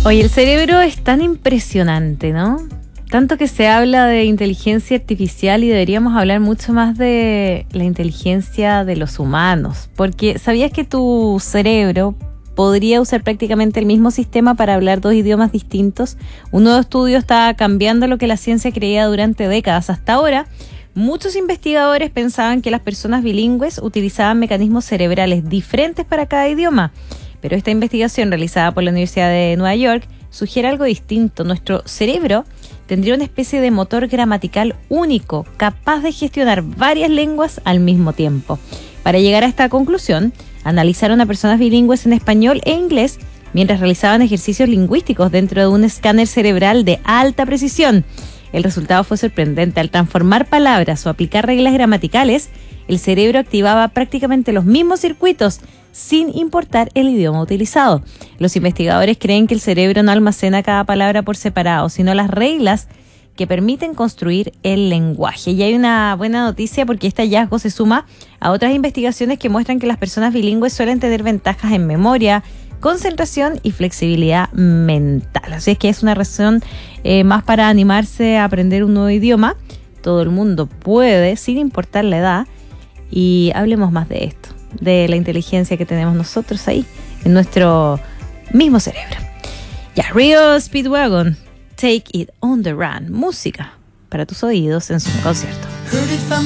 Oye, el cerebro es tan impresionante, ¿no? Tanto que se habla de inteligencia artificial y deberíamos hablar mucho más de la inteligencia de los humanos. Porque ¿sabías que tu cerebro podría usar prácticamente el mismo sistema para hablar dos idiomas distintos? Un nuevo estudio está cambiando lo que la ciencia creía durante décadas. Hasta ahora, muchos investigadores pensaban que las personas bilingües utilizaban mecanismos cerebrales diferentes para cada idioma. Pero esta investigación realizada por la Universidad de Nueva York sugiere algo distinto. Nuestro cerebro tendría una especie de motor gramatical único, capaz de gestionar varias lenguas al mismo tiempo. Para llegar a esta conclusión, analizaron a personas bilingües en español e inglés mientras realizaban ejercicios lingüísticos dentro de un escáner cerebral de alta precisión. El resultado fue sorprendente. Al transformar palabras o aplicar reglas gramaticales, el cerebro activaba prácticamente los mismos circuitos, sin importar el idioma utilizado. Los investigadores creen que el cerebro no almacena cada palabra por separado, sino las reglas que permiten construir el lenguaje. Y hay una buena noticia porque este hallazgo se suma a otras investigaciones que muestran que las personas bilingües suelen tener ventajas en memoria, concentración y flexibilidad mental. Así es que es una razón más para animarse a aprender un nuevo idioma. Todo el mundo puede, sin importar la edad. Y hablemos más de esto, de la inteligencia que tenemos nosotros ahí, en nuestro mismo cerebro. Ya, REO Speedwagon, Take It on the Run. Música para tus oídos en su concierto.